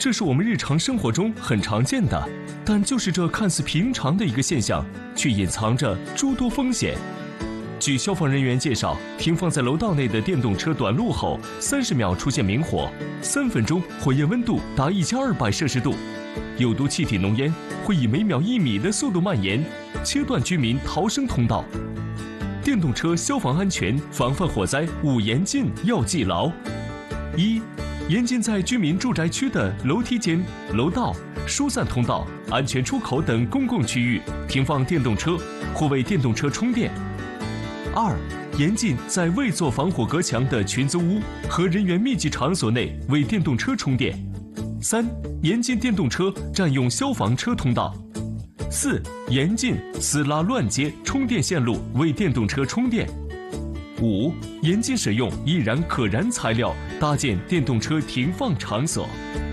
这是我们日常生活中很常见的，但就是这看似平常的一个现象，却隐藏着诸多风险。据消防人员介绍，停放在楼道内的电动车短路后，30秒出现明火，3分钟火焰温度达1200摄氏度，有毒气体浓烟会以每秒1米的速度蔓延，切断居民逃生通道。电动车消防安全防范火灾5严禁要记牢：一、严禁在居民住宅区的楼梯间、楼道、疏散通道、安全出口等公共区域停放电动车或为电动车充电。2、严禁在未做防火隔墙的群租屋和人员密集场所内为电动车充电。3、严禁电动车占用消防车通道。4、严禁私拉乱接充电线路为电动车充电。5、严禁使用易燃可燃材料搭建电动车停放场所。